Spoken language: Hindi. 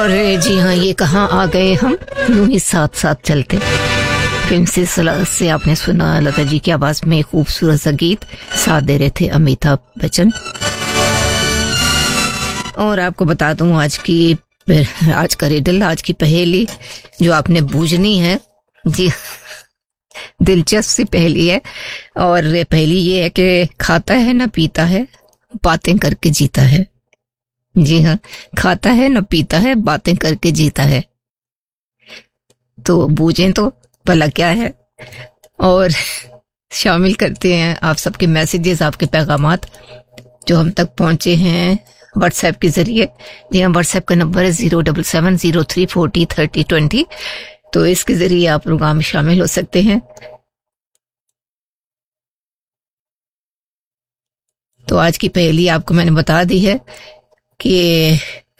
और जी हाँ, ये कहाँ आ गए हम, यूं ही साथ साथ चलते। फिल्म से आपने सुना लता जी की आवाज में खूबसूरत सा गीत, साथ दे रहे थे अमिताभ बच्चन। और आपको बता दूं आज का रिडल, आज की पहेली जो आपने बूझनी है, जी दिलचस्प सी पहेली है। और पहेली ये है कि खाता है ना पीता है, बातें करके जीता है। जी हाँ, खाता है ना पीता है, बातें करके जीता है। तो बूझें तो भला क्या है, और शामिल करते हैं आप सबके मैसेजेस, आपके पैगामात जो हम तक पहुंचे हैं व्हाट्सएप के जरिए। जी हाँ, व्हाट्सएप का नंबर है 07703403020। तो इसके जरिए आप प्रोग्राम में शामिल हो सकते हैं। तो आज की पहेली आपको मैंने बता दी है कि